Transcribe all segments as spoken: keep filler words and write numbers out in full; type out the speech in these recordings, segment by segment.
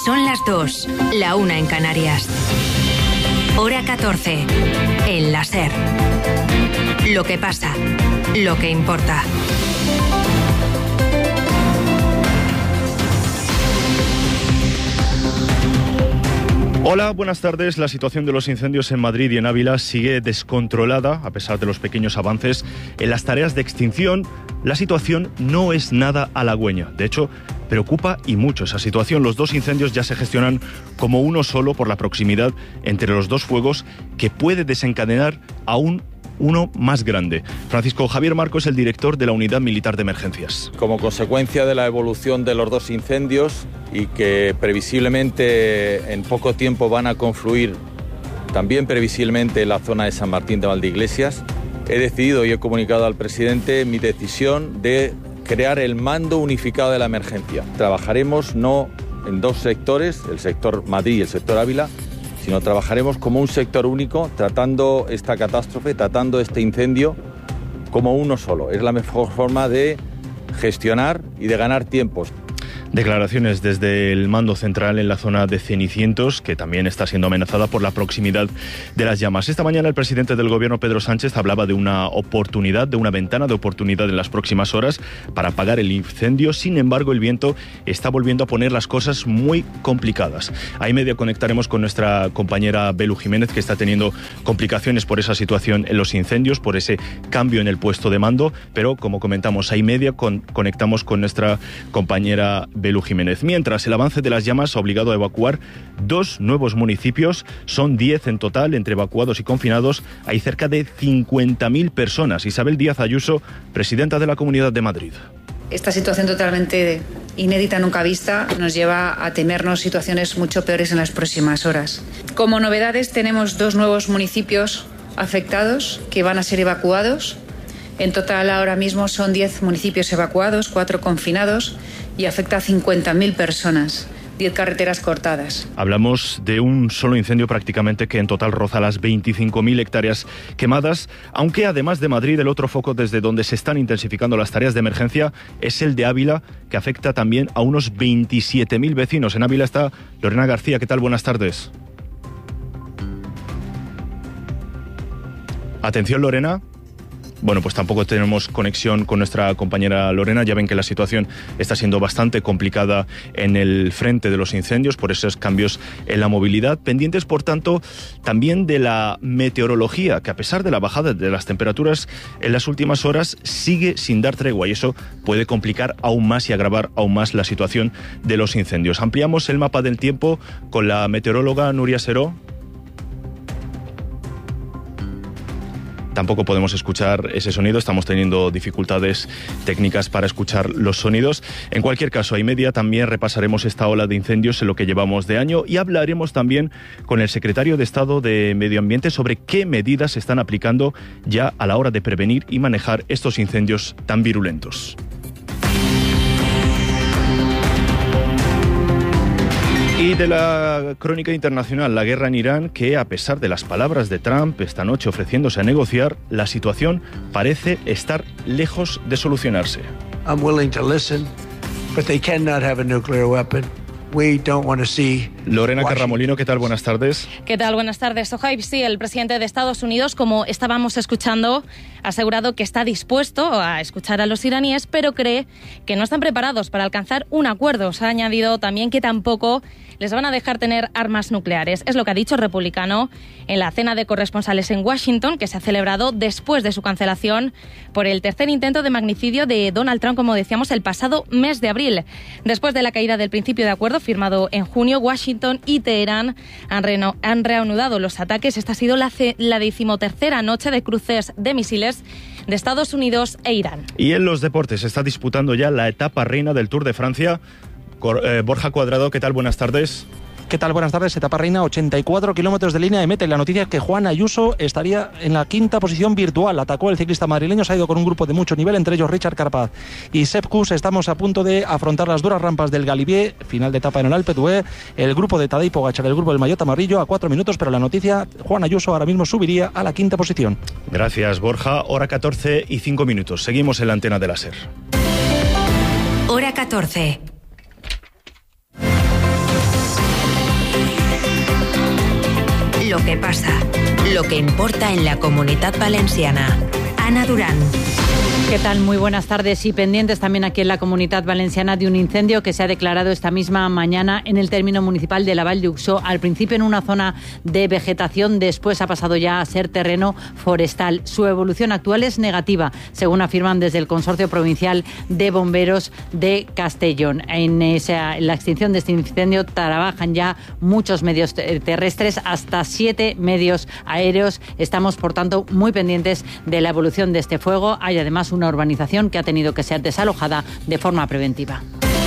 Son las dos, la una en Canarias. Hora catorce, en la SER. Lo que pasa, lo que importa. Hola, buenas tardes. La situación de los incendios en Madrid y en Ávila sigue descontrolada, a pesar de los pequeños avances en las tareas de extinción. La situación no es nada halagüeña. De hecho, preocupa y mucho esa situación. Los dos incendios ya se gestionan como uno solo por la proximidad entre los dos fuegos, que puede desencadenar aún uno más grande. Francisco Javier Marco es el director de la Unidad Militar de Emergencias. Como consecuencia de la evolución de los dos incendios y que previsiblemente en poco tiempo van a confluir también previsiblemente en la zona de San Martín de Valdeiglesias, he decidido y he comunicado al presidente mi decisión de crear el mando unificado de la emergencia. Trabajaremos no en dos sectores, el sector Madrid y el sector Ávila, sino trabajaremos como un sector único, tratando esta catástrofe, tratando este incendio como uno solo. Es la mejor forma de gestionar y de ganar tiempos. Declaraciones desde el mando central en la zona de Cenicientos, que también está siendo amenazada por la proximidad de las llamas. Esta mañana el presidente del gobierno, Pedro Sánchez, hablaba de una oportunidad, de una ventana de oportunidad en las próximas horas para apagar el incendio. Sin embargo, el viento está volviendo a poner las cosas muy complicadas. A y media conectaremos con nuestra compañera Belu Jiménez, que está teniendo complicaciones por esa situación en los incendios, por ese cambio en el puesto de mando, pero como comentamos, a y media con, conectamos con nuestra compañera Belu Jiménez. Mientras, el avance de las llamas ha obligado a evacuar dos nuevos municipios. Son diez en total, entre evacuados y confinados. Hay cerca de cincuenta mil personas. Isabel Díaz Ayuso, presidenta de la Comunidad de Madrid. Esta situación totalmente inédita, nunca vista, nos lleva a temernos situaciones mucho peores en las próximas horas. Como novedades, tenemos dos nuevos municipios afectados que van a ser evacuados. En total, ahora mismo son diez municipios evacuados, cuatro confinados, y afecta a cincuenta mil personas, diez carreteras cortadas. Hablamos de un solo incendio prácticamente que en total roza las veinticinco mil hectáreas quemadas, aunque además de Madrid, el otro foco desde donde se están intensificando las tareas de emergencia es el de Ávila, que afecta también a unos veintisiete mil vecinos. En Ávila está Lorena García. ¿Qué tal? Buenas tardes. Atención, Lorena. Bueno, pues tampoco tenemos conexión con nuestra compañera Lorena. Ya ven que la situación está siendo bastante complicada en el frente de los incendios por esos cambios en la movilidad. Pendientes, por tanto, también de la meteorología, que a pesar de la bajada de las temperaturas en las últimas horas, sigue sin dar tregua, y eso puede complicar aún más y agravar aún más la situación de los incendios. Ampliamos el mapa del tiempo con la meteoróloga Nuria Seró. Tampoco podemos escuchar ese sonido, estamos teniendo dificultades técnicas para escuchar los sonidos. En cualquier caso, a y media también repasaremos esta ola de incendios en lo que llevamos de año, y hablaremos también con el secretario de Estado de Medio Ambiente sobre qué medidas se están aplicando ya a la hora de prevenir y manejar estos incendios tan virulentos. Y de la crónica internacional, la guerra en Irán, que a pesar de las palabras de Trump esta noche ofreciéndose a negociar, la situación parece estar lejos de solucionarse. I'm willing to listen, but they cannot have a nuclear weapon. We don't want to see Lorena Carramolino, ¿qué tal? Buenas tardes. ¿Qué tal? Buenas tardes. Sohaib, sí, el presidente de Estados Unidos, como estábamos escuchando, ha asegurado que está dispuesto a escuchar a los iraníes, pero cree que no están preparados para alcanzar un acuerdo. Se ha añadido también que tampoco les van a dejar tener armas nucleares. Es lo que ha dicho el republicano en la cena de corresponsales en Washington, que se ha celebrado después de su cancelación por el tercer intento de magnicidio de Donald Trump, como decíamos, el pasado mes de abril. Después de la caída del principio de acuerdo firmado en junio, Washington y Teherán han, reno- han reanudado los ataques. Esta ha sido la, ce- la decimotercera noche de cruces de misiles de Estados Unidos e Irán. Y en los deportes se está disputando ya la etapa reina del Tour de Francia. Borja Cuadrado, ¿qué tal? Buenas tardes. ¿Qué tal? Buenas tardes. Etapa reina, ochenta y cuatro kilómetros de línea de meta. Y la noticia es que Juan Ayuso estaría en la quinta posición virtual. Atacó el ciclista madrileño, se ha ido con un grupo de mucho nivel, entre ellos Richard Carapaz y Sepp Kuss. Estamos a punto de afrontar las duras rampas del Galibier, final de etapa en el Alpe d'Huez. El grupo de Tadej Pogačar, el grupo del Maillot Amarillo, a cuatro minutos, pero la noticia, Juan Ayuso ahora mismo subiría a la quinta posición. Gracias, Borja. Hora catorce y cinco minutos. Seguimos en la antena de la SER. Hora catorce. lo que pasa, lo que importa en la Comunitat Valenciana. Ana Durán. ¿Qué tal? Muy buenas tardes y pendientes también aquí en la Comunitat Valenciana de un incendio que se ha declarado esta misma mañana en el término municipal de la Vall d'Uixó, al principio en una zona de vegetación, después ha pasado ya a ser terreno forestal. Su evolución actual es negativa, según afirman desde el Consorcio Provincial de Bomberos de Castellón. En, esa, en la extinción de este incendio trabajan ya muchos medios terrestres, hasta siete medios aéreos. Estamos, por tanto, muy pendientes de la evolución de este fuego. Hay además una urbanización que ha tenido que ser desalojada de forma preventiva.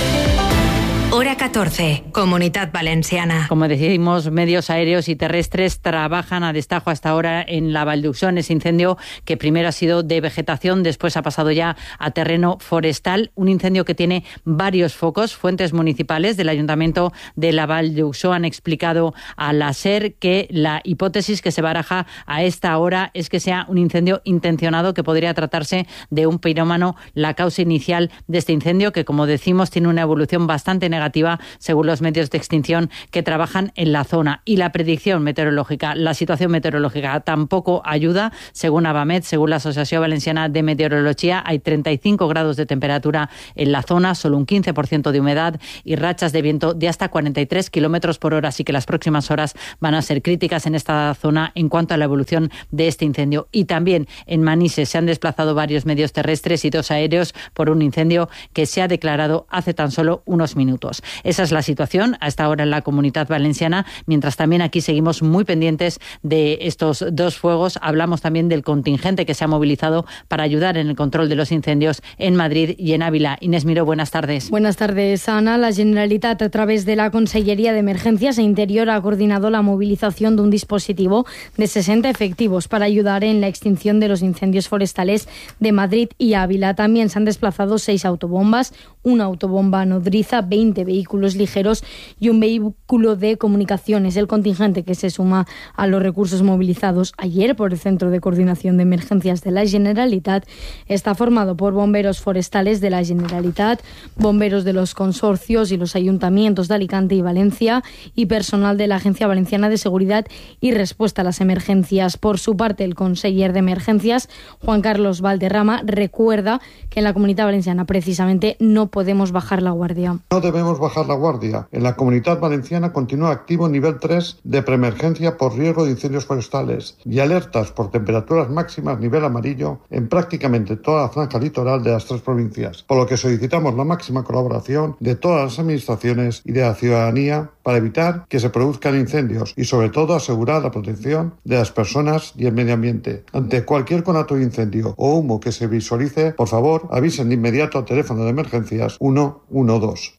Hora catorce, Comunitat Valenciana. Como decimos, medios aéreos y terrestres trabajan a destajo hasta ahora en la Vall d'Uixó, en ese incendio que primero ha sido de vegetación, después ha pasado ya a terreno forestal. Un incendio que tiene varios focos. Fuentes municipales del Ayuntamiento de la Vall d'Uixó han explicado a la SER que la hipótesis que se baraja a esta hora es que sea un incendio intencionado, que podría tratarse de un pirómano. La causa inicial de este incendio, que como decimos tiene una evolución bastante negativa negativa según los medios de extinción que trabajan en la zona. Y la predicción meteorológica, la situación meteorológica tampoco ayuda. Según Avamet, según la Asociación Valenciana de Meteorología, hay treinta y cinco grados de temperatura en la zona, solo un quince por ciento de humedad y rachas de viento de hasta cuarenta y tres kilómetros por hora. Así que las próximas horas van a ser críticas en esta zona en cuanto a la evolución de este incendio. Y también en Manises se han desplazado varios medios terrestres y dos aéreos por un incendio que se ha declarado hace tan solo unos minutos. Esa es la situación hasta ahora en la Comunitat Valenciana, mientras también aquí seguimos muy pendientes de estos dos fuegos. Hablamos también del contingente que se ha movilizado para ayudar en el control de los incendios en Madrid y en Ávila. Inés Miró, buenas tardes. Buenas tardes, Ana. La Generalitat, a través de la Consellería de Emergencias e Interior, ha coordinado la movilización de un dispositivo de sesenta efectivos para ayudar en la extinción de los incendios forestales de Madrid y Ávila. También se han desplazado seis autobombas, una autobomba nodriza, veinte vehículos ligeros y un vehículo de comunicaciones. El contingente, que se suma a los recursos movilizados ayer por el Centro de Coordinación de Emergencias de la Generalitat, está formado por bomberos forestales de la Generalitat, bomberos de los consorcios y los ayuntamientos de Alicante y Valencia y personal de la Agencia Valenciana de Seguridad y Respuesta a las Emergencias. Por su parte, el conseller de Emergencias, Juan Carlos Valderrama, recuerda que en la Comunidad Valenciana precisamente no podemos bajar la guardia. No debemos bajar la guardia. En la Comunitat Valenciana continúa activo nivel tres de preemergencia por riesgo de incendios forestales y alertas por temperaturas máximas nivel amarillo en prácticamente toda la franja litoral de las tres provincias, por lo que solicitamos la máxima colaboración de todas las administraciones y de la ciudadanía para evitar que se produzcan incendios y, sobre todo, asegurar la protección de las personas y el medio ambiente. Ante cualquier conato de incendio o humo que se visualice, por favor, avisen de inmediato al teléfono de emergencias uno uno dos.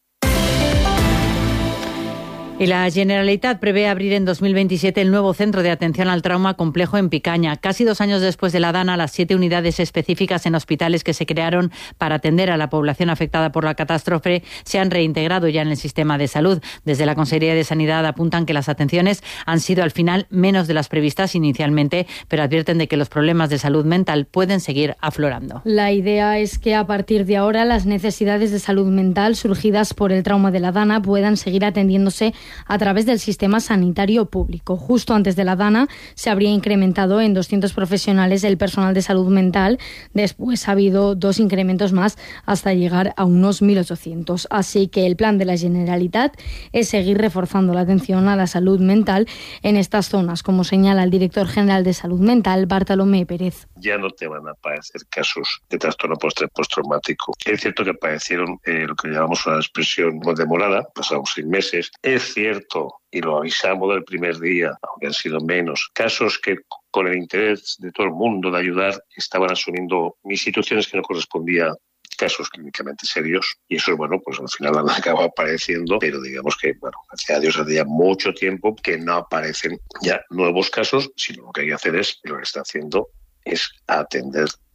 Y la Generalitat prevé abrir en dos mil veintisiete el nuevo centro de atención al trauma complejo en Picaña. Casi dos años después de la DANA, las siete unidades específicas en hospitales que se crearon para atender a la población afectada por la catástrofe se han reintegrado ya en el sistema de salud. Desde la Consejería de Sanidad apuntan que las atenciones han sido al final menos de las previstas inicialmente, pero advierten de que los problemas de salud mental pueden seguir aflorando. La idea es que a partir de ahora las necesidades de salud mental surgidas por el trauma de la DANA puedan seguir atendiéndose a través del sistema sanitario público. Justo antes de la DANA se habría incrementado en doscientos profesionales el personal de salud mental. Después ha habido dos incrementos más hasta llegar a unos mil ochocientos. Así que el plan de la Generalitat es seguir reforzando la atención a la salud mental en estas zonas, como señala el director general de Salud Mental, Bartolomé Pérez. Ya no te van a aparecer casos de trastorno postraumático. Es cierto que aparecieron eh, lo que llamamos una expresión demorada, pasaron seis meses. Es cierto, y lo avisamos del primer día, aunque han sido menos, casos que con el interés de todo el mundo de ayudar estaban asumiendo instituciones que no correspondían, casos clínicamente serios, y eso, bueno, pues al final han acabado apareciendo, pero digamos que, bueno, gracias a Dios hace ya mucho tiempo que no aparecen ya nuevos casos, sino lo que hay que hacer es, lo que está haciendo es atender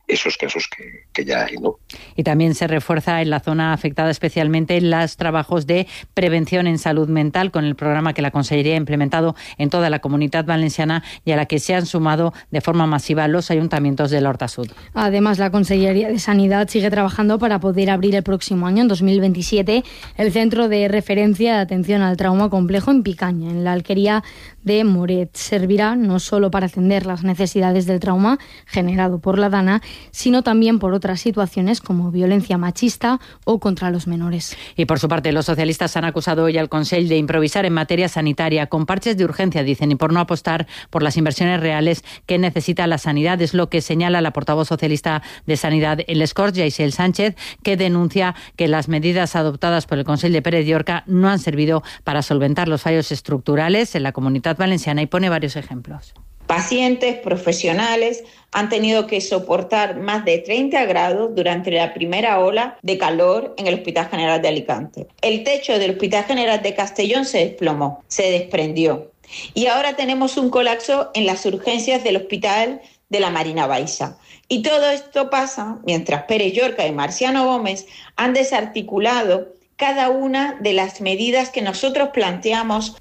esos casos que, que ya hay, ¿no? Y también se refuerza en la zona afectada especialmente los trabajos de prevención en salud mental con el programa que la Consellería ha implementado en toda la Comunitat Valenciana y a la que se han sumado de forma masiva los ayuntamientos del Horta Sud. Además, la Consellería de Sanidad sigue trabajando para poder abrir el próximo año, en dos mil veintisiete, el Centro de Referencia de Atención al Trauma Complejo en Picaña, en la Alquería de Moret. Servirá no solo para atender las necesidades del trauma generado por la Dana, sino también por otras situaciones como violencia machista o contra los menores. Y por su parte, los socialistas han acusado hoy al Consell de improvisar en materia sanitaria con parches de urgencia, dicen, y por no apostar por las inversiones reales que necesita la sanidad. Es lo que señala la portavoz socialista de Sanidad en les Corts, Yaisel Sánchez, que denuncia que las medidas adoptadas por el Consell de Pérez Llorca no han servido para solventar los fallos estructurales en la Comunitat Valenciana y pone varios ejemplos. Pacientes, profesionales han tenido que soportar más de treinta grados durante la primera ola de calor en el Hospital General de Alicante. El techo del Hospital General de Castellón se desplomó, se desprendió. Y ahora tenemos un colapso en las urgencias del Hospital de la Marina Baixa. Y todo esto pasa mientras Pérez Llorca y Marciano Gómez han desarticulado cada una de las medidas que nosotros planteamos.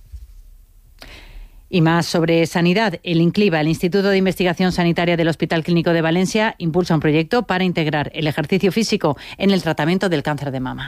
Y más sobre sanidad. El INCLIVA, el Instituto de Investigación Sanitaria del Hospital Clínico de Valencia, impulsa un proyecto para integrar el ejercicio físico en el tratamiento del cáncer de mama.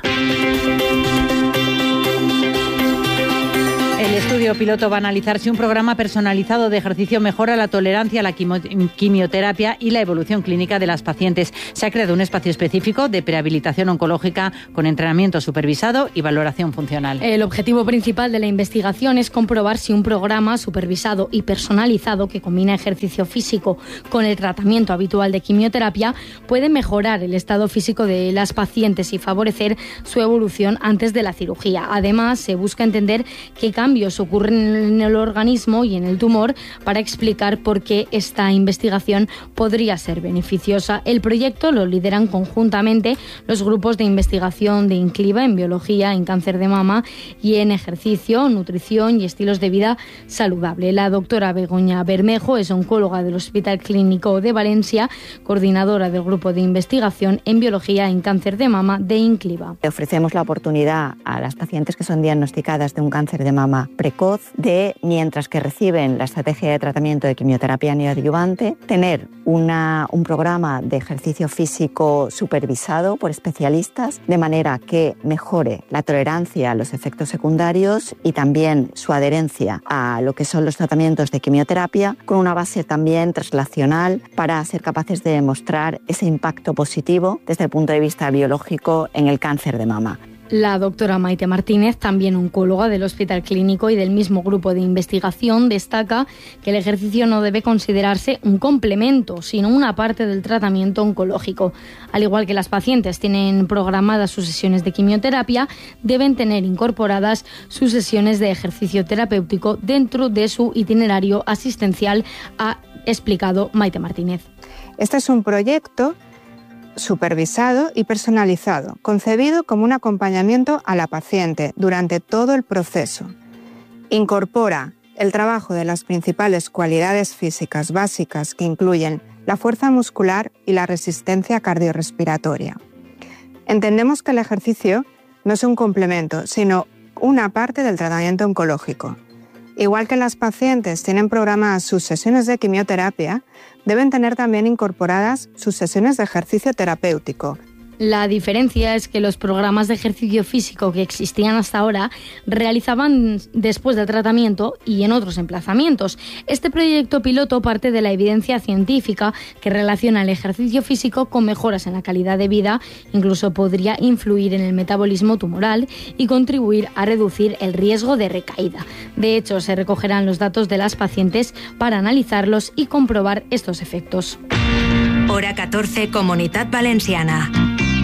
El estudio piloto va a analizar si un programa personalizado de ejercicio mejora la tolerancia a la quimioterapia y la evolución clínica de las pacientes. Se ha creado un espacio específico de prehabilitación oncológica con entrenamiento supervisado y valoración funcional. El objetivo principal de la investigación es comprobar si un programa supervisado y personalizado que combina ejercicio físico con el tratamiento habitual de quimioterapia puede mejorar el estado físico de las pacientes y favorecer su evolución antes de la cirugía. Además, se busca entender qué cambios ocurren en el organismo y en el tumor para explicar por qué esta investigación podría ser beneficiosa. El proyecto lo lideran conjuntamente los grupos de investigación de INCLIVA en biología, en cáncer de mama y en ejercicio, nutrición y estilos de vida saludable. La doctora Begoña Bermejo es oncóloga del Hospital Clínico de Valencia, coordinadora del grupo de investigación en biología en cáncer de mama de INCLIVA. Ofrecemos la oportunidad a las pacientes que son diagnosticadas de un cáncer de mama precoz de, mientras que reciben la estrategia de tratamiento de quimioterapia neoadyuvante, tener una, un programa de ejercicio físico supervisado por especialistas de manera que mejore la tolerancia a los efectos secundarios y también su adherencia a lo que son los tratamientos de quimioterapia, con una base también translacional para ser capaces de demostrar ese impacto positivo desde el punto de vista biológico en el cáncer de mama. La doctora Maite Martínez, también oncóloga del Hospital Clínico y del mismo grupo de investigación, destaca que el ejercicio no debe considerarse un complemento, sino una parte del tratamiento oncológico. Al igual que las pacientes tienen programadas sus sesiones de quimioterapia, deben tener incorporadas sus sesiones de ejercicio terapéutico dentro de su itinerario asistencial, ha explicado Maite Martínez. Este es un proyecto supervisado y personalizado, concebido como un acompañamiento a la paciente durante todo el proceso. Incorpora el trabajo de las principales cualidades físicas básicas que incluyen la fuerza muscular y la resistencia cardiorrespiratoria. Entendemos que el ejercicio no es un complemento, sino una parte del tratamiento oncológico. Igual que las pacientes tienen programadas sus sesiones de quimioterapia, deben tener también incorporadas sus sesiones de ejercicio terapéutico. La diferencia es que los programas de ejercicio físico que existían hasta ahora realizaban después del tratamiento y en otros emplazamientos. Este proyecto piloto parte de la evidencia científica que relaciona el ejercicio físico con mejoras en la calidad de vida, incluso podría influir en el metabolismo tumoral y contribuir a reducir el riesgo de recaída. De hecho, se recogerán los datos de las pacientes para analizarlos y comprobar estos efectos. Hora catorce, Comunitat Valenciana.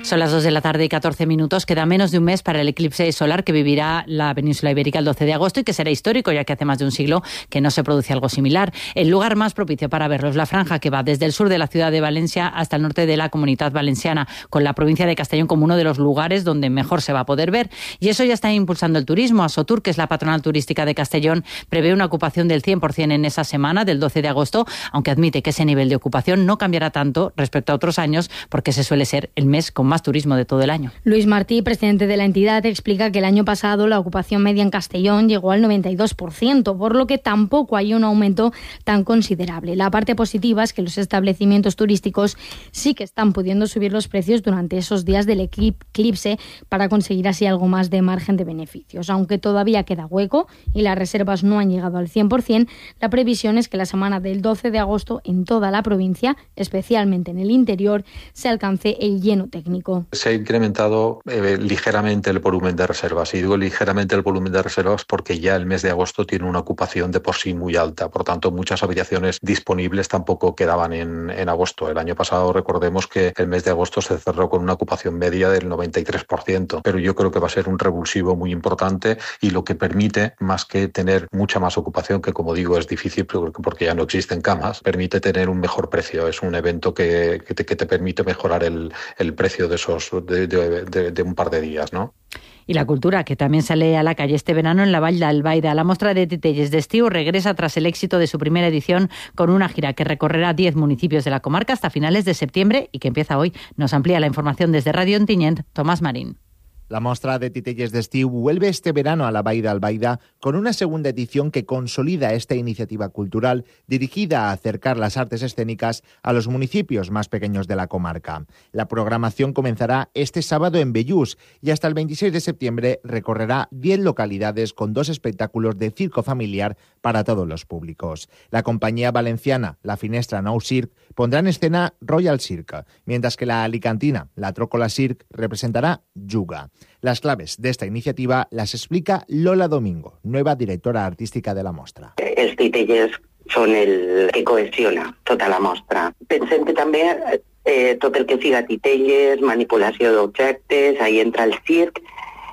Son las dos de la tarde y catorce minutos. Queda menos de un mes para el eclipse solar que vivirá la península ibérica el doce de agosto y que será histórico, ya que hace más de un siglo que no se produce algo similar. El lugar más propicio para verlo es la franja que va desde el sur de la ciudad de Valencia hasta el norte de la Comunidad Valenciana, con la provincia de Castellón como uno de los lugares donde mejor se va a poder ver. Y eso ya está impulsando el turismo. Asotur, que es la patronal turística de Castellón, prevé una ocupación del cien por ciento en esa semana del doce de agosto, aunque admite que ese nivel de ocupación no cambiará tanto respecto a otros años, porque ese suele ser el mes con más turismo de todo el año. Luis Martí, presidente de la entidad, explica que el año pasado la ocupación media en Castellón llegó al noventa y dos por ciento, por lo que tampoco hay un aumento tan considerable. La parte positiva es que los establecimientos turísticos sí que están pudiendo subir los precios durante esos días del eclipse para conseguir así algo más de margen de beneficios. Aunque todavía queda hueco y las reservas no han llegado al cien por ciento, la previsión es que la semana del doce de agosto en toda la provincia, especialmente en el interior, se alcance el lleno técnico. Se ha incrementado eh, ligeramente el volumen de reservas. Y digo ligeramente el volumen de reservas porque ya el mes de agosto tiene una ocupación de por sí muy alta. Por tanto, muchas habitaciones disponibles tampoco quedaban en, en agosto. El año pasado, recordemos que el mes de agosto se cerró con una ocupación media del noventa y tres por ciento. Pero yo creo que va a ser un revulsivo muy importante y lo que permite, más que tener mucha más ocupación, que como digo es difícil porque ya no existen camas, permite tener un mejor precio. Es un evento que, que, te, que te permite mejorar el, el precio de esos de, de, de, de un par de días, ¿no? Y la cultura, que también sale a la calle este verano en la Vall d'Albaida. La Mostra de Titelles d'Estiu regresa tras el éxito de su primera edición con una gira que recorrerá diez municipios de la comarca hasta finales de septiembre y que empieza hoy. Nos amplía la información desde Radio Ontinyent, Tomás Marín. La Mostra de Titelles d'Estiu vuelve este verano a la Vall d'Albaida con una segunda edición que consolida esta iniciativa cultural dirigida a acercar las artes escénicas a los municipios más pequeños de la comarca. La programación comenzará este sábado en Bellús y hasta el veintiséis de septiembre recorrerá diez localidades con dos espectáculos de circo familiar para todos los públicos. La compañía valenciana La Finestra Nou Circ pondrá en escena Royal Cirque, mientras que la alicantina La Trócola Cirque representará Juga. Las claves de esta iniciativa las explica Lola Domingo, nueva directora artística de la mostra. Els titelles són el que cohesiona tota la mostra. Pensem que també eh, tot el que siga titelles, manipulació d'objectes, ahí entra el circ,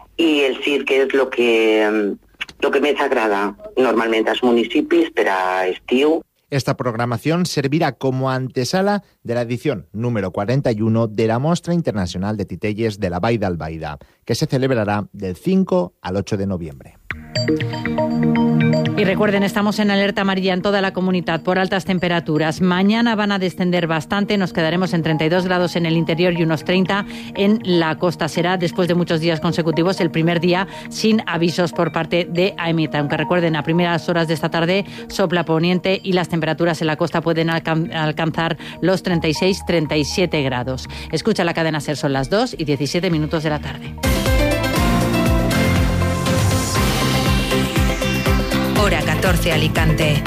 i el circ és el que, lo que més agrada normalment als municipis per a estiu. Esta programación servirá como antesala de la edición número cuarenta y uno de la Mostra Internacional de Titelles de la Vall d'Albaida, que se celebrará del cinco al ocho de noviembre. Y recuerden, estamos en alerta amarilla en toda la comunidad por altas temperaturas. Mañana van a descender bastante, nos quedaremos en treinta y dos grados en el interior y unos treinta en la costa. Será, después de muchos días consecutivos, el primer día sin avisos por parte de AEMET. Aunque recuerden, a primeras horas de esta tarde sopla poniente y las temperaturas en la costa pueden alcan- alcanzar los treinta y seis treinta y siete grados. Escucha la cadena SER, son las dos y diecisiete minutos de la tarde. Hora catorce, Alicante.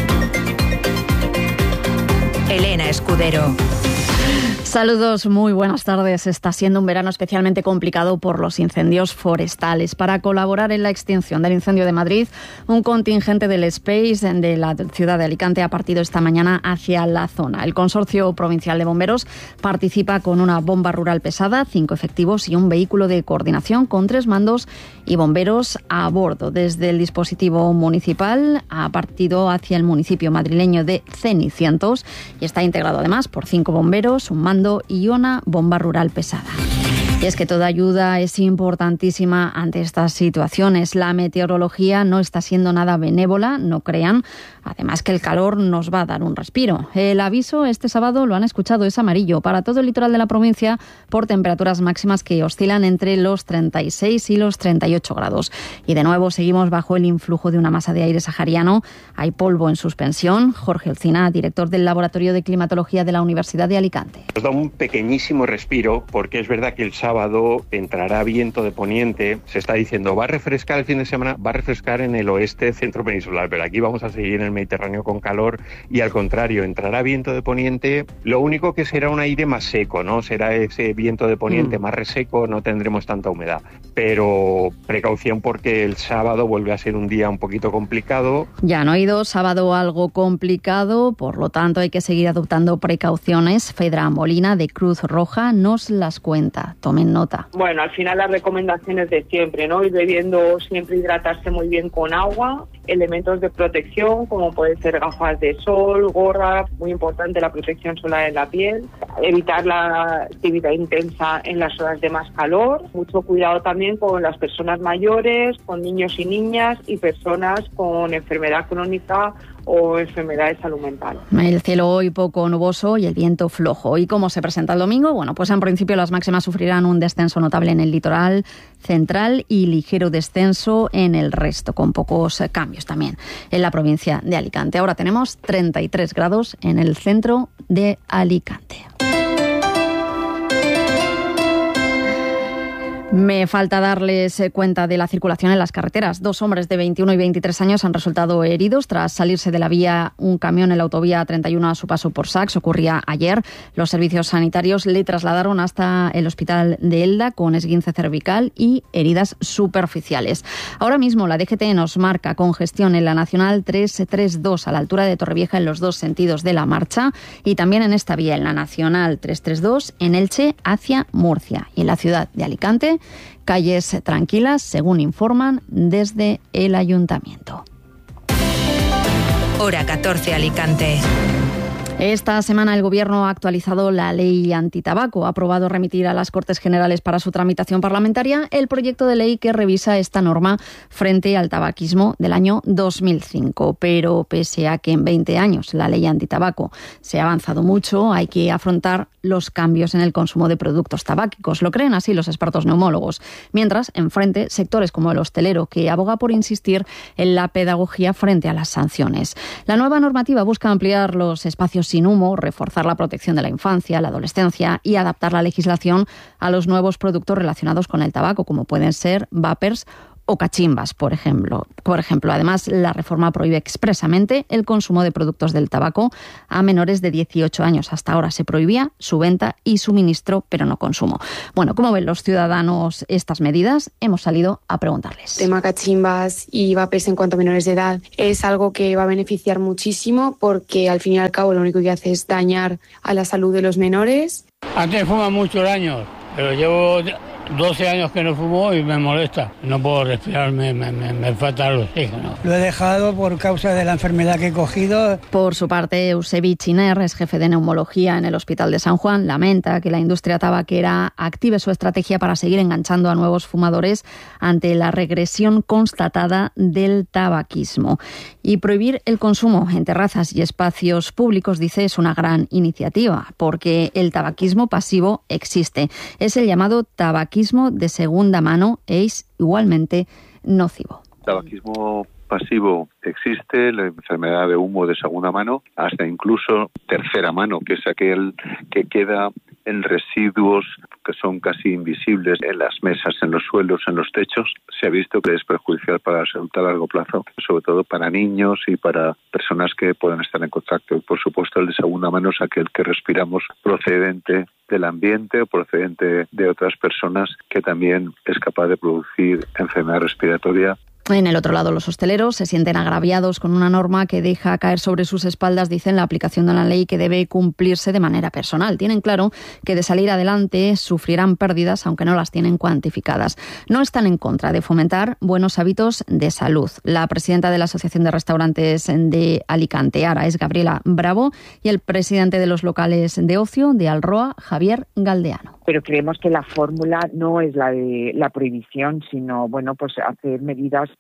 Elena Escudero. Saludos, muy buenas tardes. Está siendo un verano especialmente complicado por los incendios forestales. Para colaborar en la extinción del incendio de Madrid, un contingente del Space de la ciudad de Alicante ha partido esta mañana hacia la zona. El Consorcio Provincial de Bomberos participa con una bomba rural pesada, cinco efectivos y un vehículo de coordinación con tres mandos y bomberos a bordo. Desde el dispositivo municipal ha partido hacia el municipio madrileño de Cenicientos y está integrado además por cinco bomberos, un mando y una bomba rural pesada. Y es que toda ayuda es importantísima ante estas situaciones. La meteorología no está siendo nada benévola, no crean. Además que el calor nos va a dar un respiro. El aviso este sábado, lo han escuchado, es amarillo para todo el litoral de la provincia por temperaturas máximas que oscilan entre los treinta y seis y los treinta y ocho grados. Y de nuevo seguimos bajo el influjo de una masa de aire sahariano. Hay polvo en suspensión. Jorge Olcina, director del Laboratorio de Climatología de la Universidad de Alicante. Nos da un pequeñísimo respiro porque es verdad que el sábado sábado entrará viento de poniente. Se está diciendo, va a refrescar el fin de semana, va a refrescar en el oeste centro peninsular, pero aquí vamos a seguir en el Mediterráneo con calor y al contrario, entrará viento de poniente. Lo único que será un aire más seco, ¿no? Será ese viento de poniente mm. más reseco, no tendremos tanta humedad. Pero precaución porque el sábado vuelve a ser un día un poquito complicado. Ya han oído, sábado algo complicado, por lo tanto hay que seguir adoptando precauciones. Fedra Molina de Cruz Roja nos las cuenta. Tomen nota. Bueno, al final las recomendaciones de siempre, ¿no? Ir bebiendo, siempre hidratarse muy bien con agua, elementos de protección como puede ser gafas de sol, gorra, muy importante la protección solar en la piel, evitar la actividad intensa en las horas de más calor, mucho cuidado también con las personas mayores, con niños y niñas y personas con enfermedad crónica o enfermedad de salud mental. El cielo hoy poco nuboso y el viento flojo. ¿Y cómo se presenta el domingo? Bueno, pues en principio las máximas sufrirán un descenso notable en el litoral central y ligero descenso en el resto, con pocos cambios también en la provincia de Alicante. Ahora tenemos treinta y tres grados en el centro de Alicante. Me falta darles cuenta de la circulación en las carreteras. Dos hombres de veintiuno y veintitrés años han resultado heridos tras salirse de la vía un camión en la autovía treinta y uno a su paso por Sax. Ocurría ayer. Los servicios sanitarios le trasladaron hasta el hospital de Elda con esguince cervical y heridas superficiales. Ahora mismo la D G T nos marca congestión en la Nacional trescientos treinta y dos a la altura de Torrevieja en los dos sentidos de la marcha y también en esta vía, en la Nacional trescientos treinta y dos en Elche hacia Murcia y en la ciudad de Alicante. Calles tranquilas, según informan desde el Ayuntamiento. Hora catorce, Alicante. Esta semana el Gobierno ha actualizado la ley antitabaco. Ha aprobado remitir a las Cortes Generales para su tramitación parlamentaria el proyecto de ley que revisa esta norma frente al tabaquismo del año dos mil cinco. Pero pese a que en veinte años la ley antitabaco se ha avanzado mucho, hay que afrontar los cambios en el consumo de productos tabáquicos. Lo creen así los expertos neumólogos. Mientras, enfrente, sectores como el hostelero, que aboga por insistir en la pedagogía frente a las sanciones. La nueva normativa busca ampliar los espacios sin humo, reforzar la protección de la infancia, la adolescencia y adaptar la legislación a los nuevos productos relacionados con el tabaco, como pueden ser vapers o cachimbas, por ejemplo. Por ejemplo, además, la reforma prohíbe expresamente el consumo de productos del tabaco a menores de dieciocho años. Hasta ahora se prohibía su venta y suministro, pero no consumo. Bueno, ¿cómo ven los ciudadanos estas medidas? Hemos salido a preguntarles. El tema cachimbas y vapers en cuanto a menores de edad es algo que va a beneficiar muchísimo porque al fin y al cabo lo único que hace es dañar a la salud de los menores. Antes fumaba muchos años, pero llevo doce años que no fumo y me molesta. No puedo respirar, me, me, me, me falta el oxígeno. Lo he dejado por causa de la enfermedad que he cogido. Por su parte, Eusebi Chiner, es jefe de neumología en el Hospital de San Juan, lamenta que la industria tabaquera active su estrategia para seguir enganchando a nuevos fumadores ante la regresión constatada del tabaquismo. Y prohibir el consumo en terrazas y espacios públicos, dice, es una gran iniciativa, porque el tabaquismo pasivo existe. Es el llamado tabaquismo de segunda mano, es igualmente nocivo. Tabaquismo pasivo existe, la enfermedad de humo de segunda mano, hasta incluso tercera mano, que es aquel que queda en residuos que son casi invisibles en las mesas, en los suelos, en los techos. Se ha visto que es perjudicial para la salud a largo plazo, sobre todo para niños y para personas que puedan estar en contacto. Y por supuesto el de segunda mano es aquel que respiramos procedente del ambiente o procedente de otras personas, que también es capaz de producir enfermedad respiratoria. En el otro lado, los hosteleros se sienten agraviados con una norma que deja caer sobre sus espaldas, dicen, la aplicación de una ley que debe cumplirse de manera personal. Tienen claro que de salir adelante sufrirán pérdidas, aunque no las tienen cuantificadas. No están en contra de fomentar buenos hábitos de salud. La presidenta de la Asociación de Restaurantes de Alicante, ARA, es Gabriela Bravo, y el presidente de los locales de ocio de Alroa, Javier Galdeano. Pero creemos que la fórmula no es la de la prohibición, sino, bueno, pues hacer medidas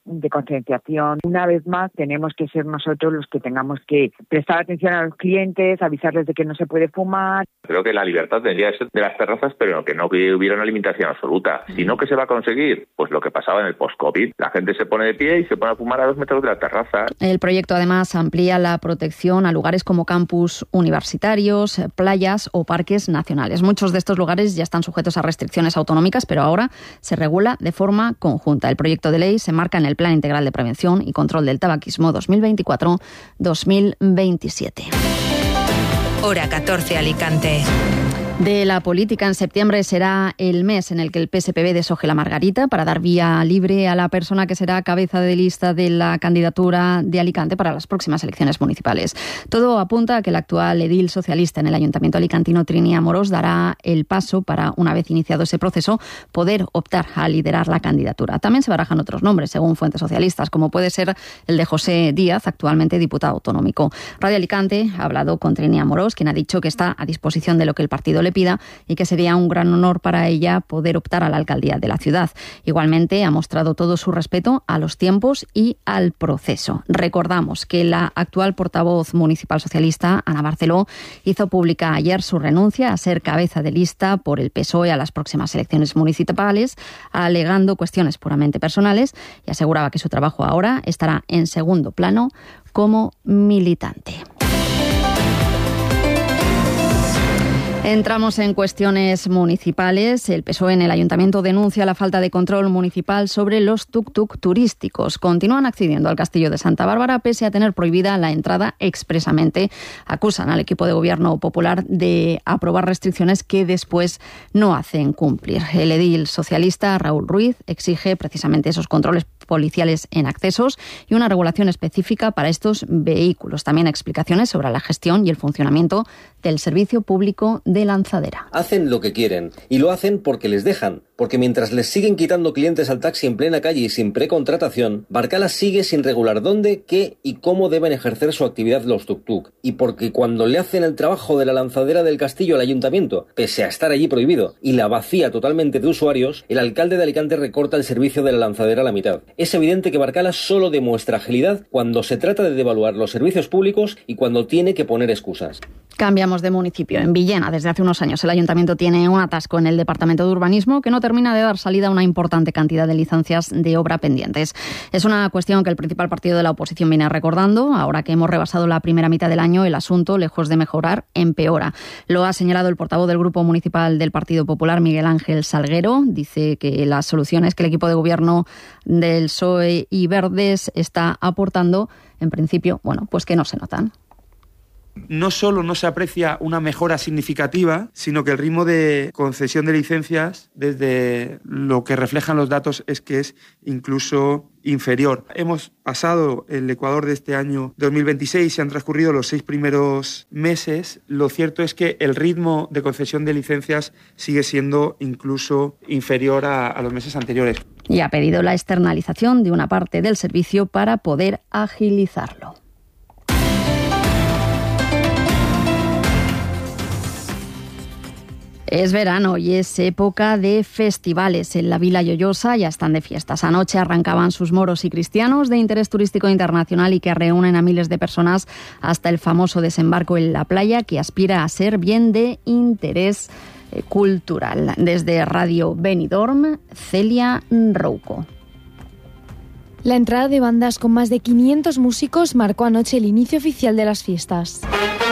de concienciación. Una vez más, tenemos que ser nosotros los que tengamos que prestar atención a los clientes, avisarles de que no se puede fumar. Creo que la libertad tendría que ser de las terrazas, pero que no que hubiera una limitación absoluta. Si no, ¿qué se va a conseguir? Pues lo que pasaba en el post-COVID. La gente se pone de pie y se pone a fumar a dos metros de la terraza. El proyecto además amplía la protección a lugares como campus universitarios, playas o parques nacionales. Muchos de estos lugares ya están sujetos a restricciones autonómicas, pero ahora se regula de forma conjunta. El proyecto de ley se marca en el Plan Integral de Prevención y Control del Tabaquismo dos mil veinticuatro dos mil veintisiete. Hora catorce, Alicante. De la política, en septiembre será el mes en el que el P S P B deshoje la margarita para dar vía libre a la persona que será cabeza de lista de la candidatura de Alicante para las próximas elecciones municipales. Todo apunta a que el actual edil socialista en el Ayuntamiento alicantino, Trini Amorós, dará el paso para, una vez iniciado ese proceso, poder optar a liderar la candidatura. También se barajan otros nombres, según fuentes socialistas, como puede ser el de José Díaz, actualmente diputado autonómico. Radio Alicante ha hablado con Trini Amorós, quien ha dicho que está a disposición de lo que el partido le pida y que sería un gran honor para ella poder optar a la alcaldía de la ciudad. Igualmente ha mostrado todo su respeto a los tiempos y al proceso. Recordamos que la actual portavoz municipal socialista, Ana Barceló, hizo pública ayer su renuncia a ser cabeza de lista por el P S O E a las próximas elecciones municipales, alegando cuestiones puramente personales, y aseguraba que su trabajo ahora estará en segundo plano como militante. Entramos en cuestiones municipales. El P S O E en el Ayuntamiento denuncia la falta de control municipal sobre los tuk-tuk turísticos. Continúan accediendo al Castillo de Santa Bárbara pese a tener prohibida la entrada expresamente. Acusan al equipo de gobierno popular de aprobar restricciones que después no hacen cumplir. El edil socialista Raúl Ruiz exige precisamente esos controles policiales en accesos y una regulación específica para estos vehículos. También explicaciones sobre la gestión y el funcionamiento del servicio público de lanzadera. Hacen lo que quieren y lo hacen porque les dejan, porque mientras les siguen quitando clientes al taxi en plena calle y sin precontratación, Barcala sigue sin regular dónde, qué y cómo deben ejercer su actividad los tuk-tuk. Y porque cuando le hacen el trabajo de la lanzadera del Castillo al ayuntamiento, pese a estar allí prohibido, y la vacía totalmente de usuarios, el alcalde de Alicante recorta el servicio de la lanzadera a la mitad. Es evidente que Barcala solo demuestra agilidad cuando se trata de devaluar los servicios públicos y cuando tiene que poner excusas. Cambiamos de municipio. En Villena, desde hace unos años, el ayuntamiento tiene un atasco en el departamento de urbanismo que no termina de dar salida a una importante cantidad de licencias de obra pendientes. Es una cuestión que el principal partido de la oposición viene recordando. Ahora que hemos rebasado la primera mitad del año, el asunto, lejos de mejorar, empeora. Lo ha señalado el portavoz del Grupo Municipal del Partido Popular, Miguel Ángel Salguero. Dice que las soluciones que el equipo de gobierno del P S O E y Verdes está aportando, en principio, bueno, pues que no se notan. No solo no se aprecia una mejora significativa, sino que el ritmo de concesión de licencias, desde lo que reflejan los datos, es que es incluso inferior. Hemos pasado el Ecuador de este año dos mil veintiséis, se han transcurrido los seis primeros meses. Lo cierto es que el ritmo de concesión de licencias sigue siendo incluso inferior a, a los meses anteriores. Y ha pedido la externalización de una parte del servicio para poder agilizarlo. Es verano y es época de festivales. En la Vila Lloyosa ya están de fiestas. Anoche arrancaban sus moros y cristianos de interés turístico internacional y que reúnen a miles de personas hasta el famoso desembarco en la playa, que aspira a ser bien de interés cultural. Desde Radio Benidorm, Celia Rouco. La entrada de bandas con más de quinientos músicos marcó anoche el inicio oficial de las fiestas.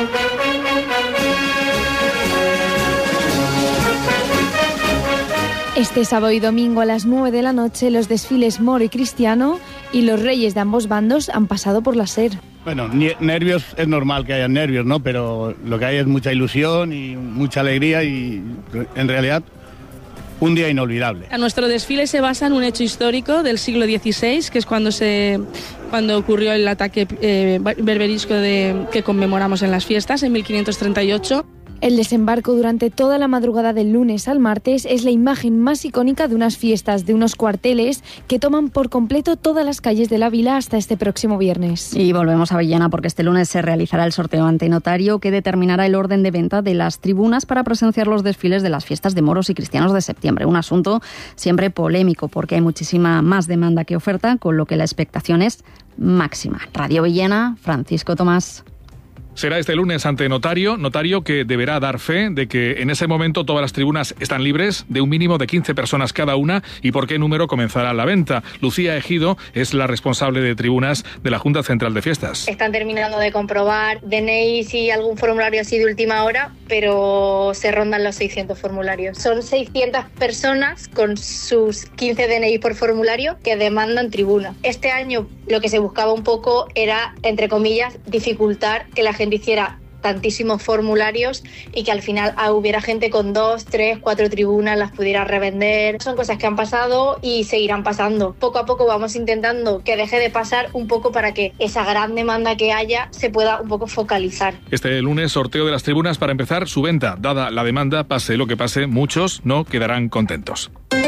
Este sábado y domingo a las nueve de la noche los desfiles moro y cristiano y los reyes de ambos bandos han pasado por la SER. Bueno, nervios, es normal que haya nervios, ¿no? Pero lo que hay es mucha ilusión y mucha alegría y en realidad un día inolvidable. Nuestro desfile se basa en un hecho histórico del siglo dieciséis, que es cuando se cuando ocurrió el ataque eh, berberisco de, que conmemoramos en las fiestas en mil quinientos treinta y ocho. El desembarco durante toda la madrugada del lunes al martes es la imagen más icónica de unas fiestas de unos cuarteles que toman por completo todas las calles de la vila hasta este próximo viernes. Y volvemos a Villena porque este lunes se realizará el sorteo ante notario que determinará el orden de venta de las tribunas para presenciar los desfiles de las fiestas de moros y cristianos de septiembre. Un asunto siempre polémico porque hay muchísima más demanda que oferta, con lo que la expectación es máxima. Radio Villena, Francisco Tomás. Será este lunes ante notario, notario que deberá dar fe de que en ese momento todas las tribunas están libres, de un mínimo de quince personas cada una, y por qué número comenzará la venta. Lucía Ejido es la responsable de tribunas de la Junta Central de Fiestas. Están terminando de comprobar D N Is y algún formulario así de última hora, pero se rondan los seiscientos formularios. Son seiscientas personas con sus quince D N I por formulario que demandan tribuna. Este año lo que se buscaba un poco era, entre comillas, dificultar que la gente hiciera tantísimos formularios y que al final ah, hubiera gente con dos, tres, cuatro tribunas, las pudiera revender. Son cosas que han pasado y seguirán pasando. Poco a poco vamos intentando que deje de pasar un poco para que esa gran demanda que haya se pueda un poco focalizar. Este lunes sorteo de las tribunas para empezar su venta. Dada la demanda, pase lo que pase, muchos no quedarán contentos.